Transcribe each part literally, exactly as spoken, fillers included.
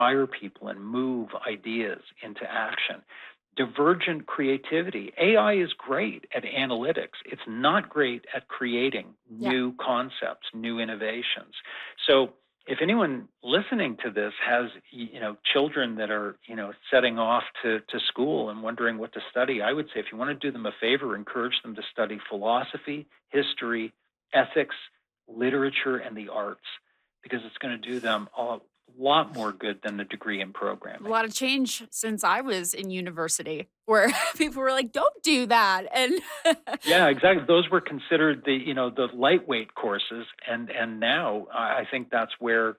inspire people and move ideas into action. Divergent creativity. A I is great at analytics. It's not great at creating Yeah. new concepts, new innovations. So if anyone listening to this has you know children that are you know setting off to, to school and wondering what to study, I would say if you want to do them a favor, encourage them to study philosophy, history, ethics, literature, and the arts, because it's going to do them a lot more good than the degree in A programming. lot of change since I was in university where people were like, "Don't do that." And Yeah, exactly. Those were considered the you know the lightweight courses, and and now I I think that's where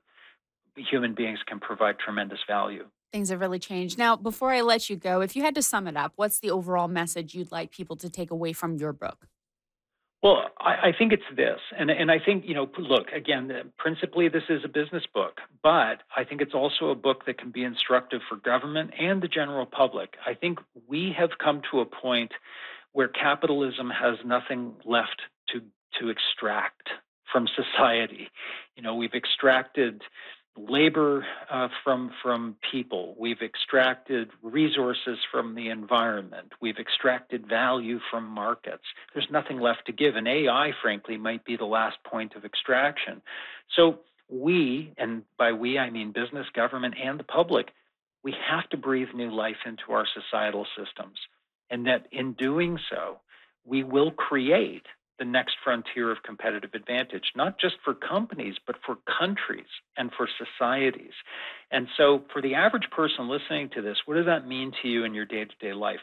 human beings can provide tremendous value. things have really changed. Now, before I let you go, if you had to sum it up, what's the overall message you'd like people to take away from your book? Well, I, I think it's this, and and I think you know, look again. uh, Principally, this is a business book, but I think it's also a book that can be instructive for government and the general public. I think we have come to a point where capitalism has nothing left to to extract from society. You know, we've extracted labor uh, from from people. We've extracted resources from the environment. We've extracted value from markets. There's nothing left to give, and A I, frankly, might be the last point of extraction. So we, and by we I mean business, government, and the public, we have to breathe new life into our societal systems, and that in doing so, we will create the next frontier of competitive advantage, not just for companies, but for countries and for societies. And so, for the average person listening to this, what does that mean to you in your day to day life?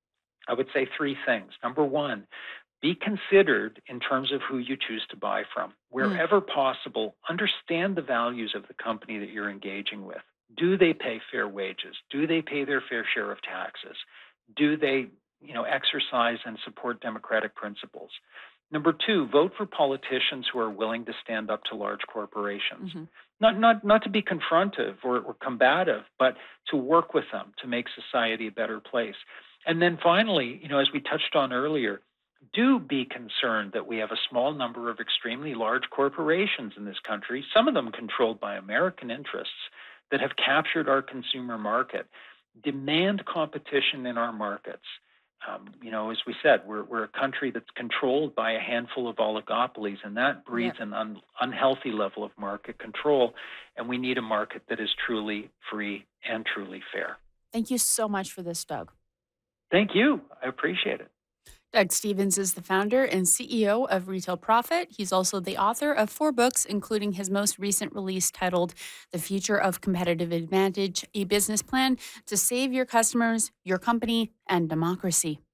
I would say three things. Number one, be considered in terms of who you choose to buy from. Mm. Wherever possible, understand the values of the company that you're engaging with. Do they pay fair wages? Do they pay their fair share of taxes? Do they, you know, exercise and support democratic principles? Number two, vote for politicians who are willing to stand up to large corporations. Mhm. Not, not, not to be confrontive or, or combative, but to work with them to make society a better place. And then finally, you know, as we touched on earlier, do be concerned that we have a small number of extremely large corporations in this country, some of them controlled by American interests, that have captured our consumer market. Demand competition in our markets. Um, you know, as we said, we're, we're a country that's controlled by a handful of oligopolies, and that breeds Yep. an un, unhealthy level of market control. And we need a market that is truly free and truly fair. Thank you so much for this, Doug. Thank you. I appreciate it. Doug Stevens is the founder and C E O of Retail Profit. He's also the author of four books, including his most recent release titled The Future of Competitive Advantage, a business plan to save your customers, your company, and democracy.